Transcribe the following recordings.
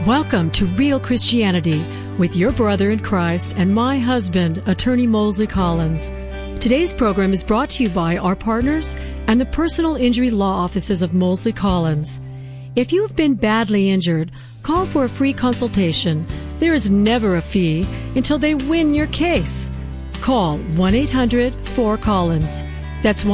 Welcome to Real Christianity with your brother in Christ and my husband, Attorney Mosley Collins. Today's program is brought to you by our partners and the personal injury law offices of Mosley Collins. If you have been badly injured, call for a free consultation. There is never a fee until they win your case. Call 1-800-4-COLLINS. That's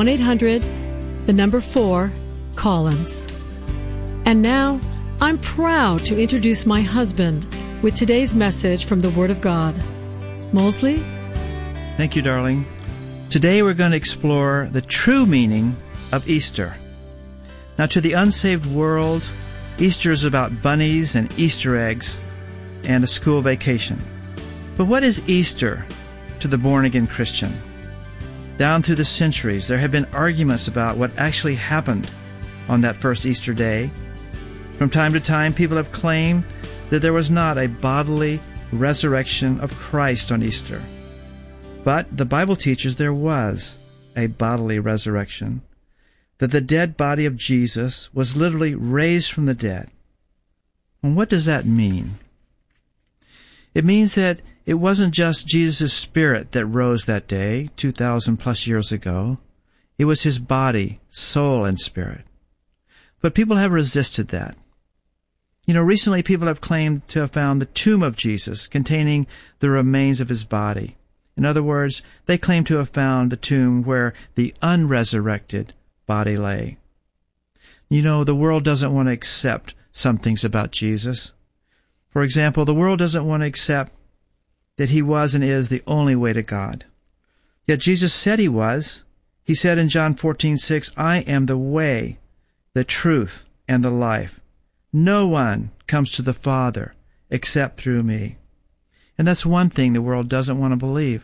1-800-4-COLLINS. And now, I'm proud to introduce my husband with today's message from the Word of God. Mosley? Thank you, darling. Today we're going to explore the true meaning of Easter. Now, to the unsaved world, Easter is about bunnies and Easter eggs and a school vacation. But what is Easter to the born-again Christian? Down through the centuries, there have been arguments about what actually happened on that first Easter day. From time to time, people have claimed that there was not a bodily resurrection of Christ on Easter. But the Bible teaches there was a bodily resurrection, that the dead body of Jesus was literally raised from the dead. And what does that mean? It means that it wasn't just Jesus' spirit that rose that day, 2,000 plus years ago. It was his body, soul, and spirit. But people have resisted that. Recently people have claimed to have found the tomb of Jesus containing the remains of his body. In other words, they claim to have found the tomb where the unresurrected body lay. The world doesn't want to accept some things about Jesus. For example, the world doesn't want to accept that he was and is the only way to God. Yet Jesus said he was. He said in John 14:6, I am the way, the truth, and the life. No one comes to the Father except through me. And that's one thing the world doesn't want to believe.